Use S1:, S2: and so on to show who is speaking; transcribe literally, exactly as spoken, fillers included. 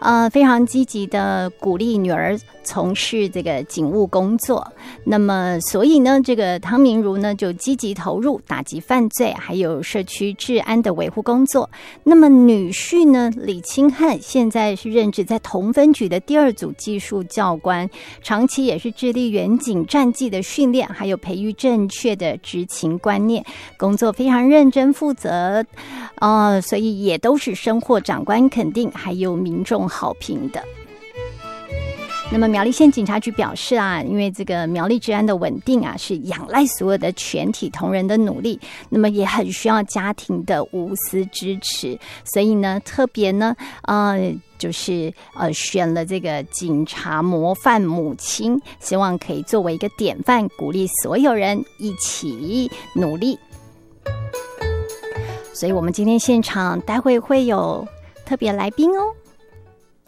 S1: 呃非常积极的鼓励女儿从事这个警务工作。那么所以呢，这个汤明如呢就积极投入打击犯罪还有社区治安的维护工作。那么女婿呢李清汉现在是任职在同分局的第二组技术教官，长期也是致力远警战绩的训练还有培育正确的执勤观念，工作非常认真负责，呃，所以也都是深获长官肯定还有民众好评的。那么苗栗县警察局表示啊，因为这个苗栗治安的稳定啊，是仰赖所有的全体同仁的努力，那么也很需要家庭的无私支持，所以呢，特别呢，呃，就是呃选了这个警察模范母亲，希望可以作为一个典范，鼓励所有人一起努力。所以我们今天现场待会会有特别来宾哦。